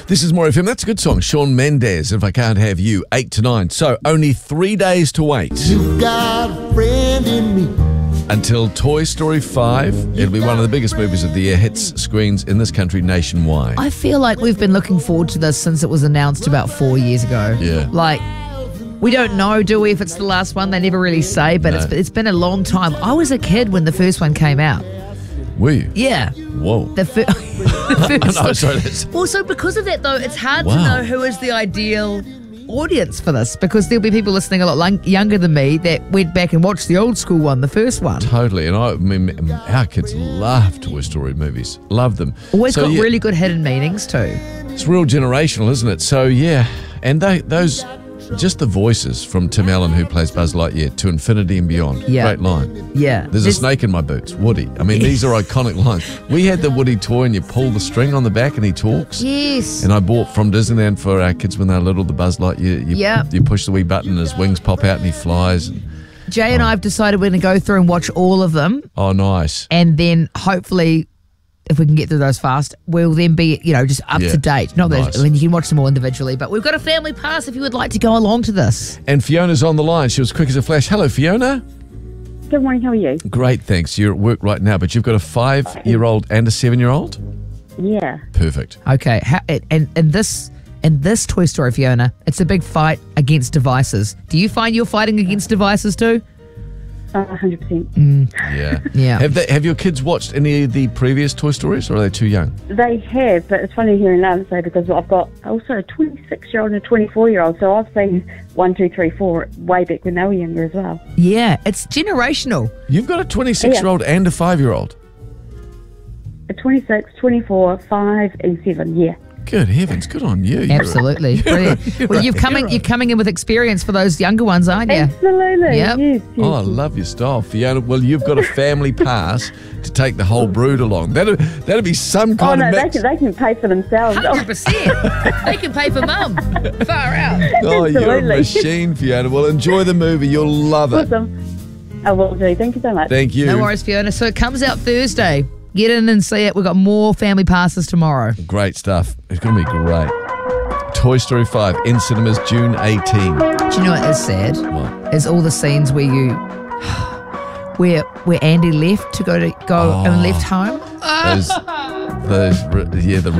This is More FM. That's a good song. Shawn Mendes, If I Can't Have You, 8 to 9. So only 3 days to wait. You got a friend in me. Until Toy Story 5. It'll be one of the biggest movies of the year. Hits screens in this country nationwide. I feel like we've been looking forward to this since it was announced about 4 years ago. Yeah. Like, we don't know, do we, if it's the last one? They never really say, but No. it's been a long time. I was a kid when the first one came out. Were you? Yeah. Whoa. The first No, sorry. That's... Also, because of that, though, it's hard to Wow. know who is the ideal audience for this, because there'll be people listening a lot younger than me that went back and watched the old school one, the first one. Totally. And I mean, our kids love Toy Story movies. Love them. Always So, got yeah, really good hidden meanings too. It's real generational, isn't it? So, yeah. And those, just the voices from Tim Allen, who plays Buzz Lightyear, to infinity and beyond. Yeah. Great line. Yeah. There's a snake in my boots, Woody. I mean, these are iconic lines. We had the Woody toy and you pull the string on the back and he talks. Yes. And I bought from Disneyland for our kids when they were little, the Buzz Lightyear. You push the wee button and his wings pop out and he flies. And, Jay and I have decided we're going to go through and watch all of them. oh, nice. And then hopefully, if we can get through those fast, we'll then be, just up Yeah. to date. Not that Nice. you can watch them all individually, but we've got a family pass if you would like to go along to this. And Fiona's on the line. She was quick as a flash. Hello, Fiona. Good morning, how are you? Great, thanks. You're at work right now, but you've got a 5-year-old and a 7-year-old? Yeah. Perfect. Okay, and this Toy Story, Fiona, it's a big fight against devices. Do you find you're fighting against devices too? 100%. Yeah. Yeah. Have your kids watched any of the previous Toy Stories, or are they too young? They have, but it's funny hearing that say because I've got also a 26-year-old and a 24-year-old, so I've seen 1, 2, 3, 4 way back when they were younger as well. Yeah, it's generational. You've got a 26-year-old and a 5-year-old. A 26, 24, 5 and 7, yeah. Good heavens, good on you. Absolutely. Brilliant. Well, you're coming in with experience for those younger ones, aren't you? Absolutely, Yep. yes. Oh, I love your style, Fiona. Well, you've got a family pass to take the whole brood along. That'd be some Oh, kind no, of they mix. can pay for themselves. 100%. They can pay for mum. Far out. Oh, you're a Absolutely. machine, Fiona. Well, enjoy the movie. You'll love it. Awesome. I will do. Thank you so much. Thank you. No worries, Fiona. So it comes out Thursday. Get in and see it. We've got more family passes tomorrow. Great stuff. It's going to be great. Toy Story 5 in cinemas June 18. Do you know what is sad? What? Is all the scenes where you, where Andy left to go and left home. The